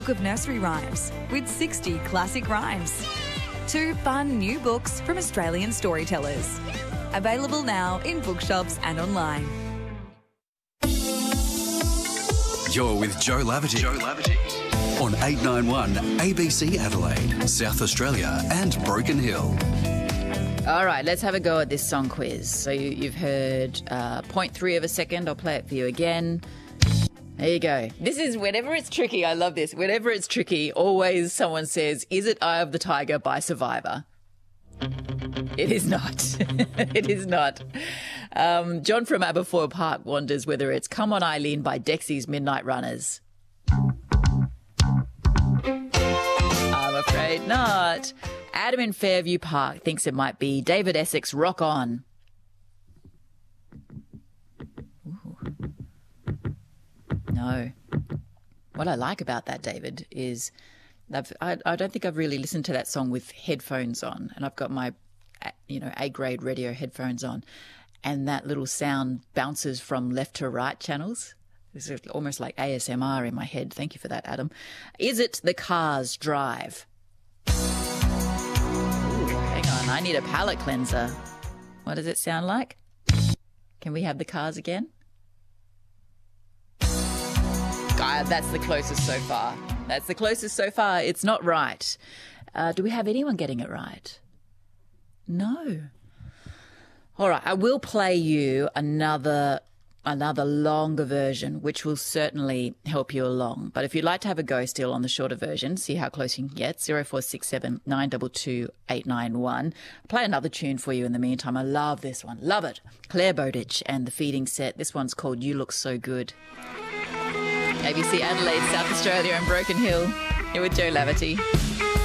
Book of nursery rhymes with 60 classic rhymes. 2 fun new books from Australian storytellers. Available now in bookshops and online. You're with Joe Laverty. On 891 ABC Adelaide, South Australia and Broken Hill. All right, let's have a go at this song quiz. So you've heard 0.3 of a second. I'll play it for you again. There you go. This is whenever it's tricky. I love this. Whenever it's tricky, always someone says, "Is it Eye of the Tiger" by Survivor? It is not. It is not. John from Aberfoyle Park wonders whether it's "Come On Eileen" by Dexy's Midnight Runners. I'm afraid not. Adam in Fairview Park thinks it might be David Essex, "Rock On." No. What I like about that, David, is I don't think I've really listened to that song with headphones on, and I've got my, A-grade radio headphones on, and that little sound bounces from left to right channels. It's almost like ASMR in my head. Thank you for that, Adam. Is it The Cars Drive? Ooh, hang on, I need a palate cleanser. What does it sound like? Can we have the Cars again? That's the closest so far. That's the closest so far. It's not right. Do we have anyone getting it right? No. All right, I will play you another longer version, which will certainly help you along. But if you'd like to have a go still on the shorter version, see how close you can get, 0467 922 891. I'll play another tune for you in the meantime. I love this one. Love it. Claire Bowditch and the Feeding Set. This one's called "You Look So Good." ABC Adelaide, South Australia and Broken Hill. Here with Joe Laverty.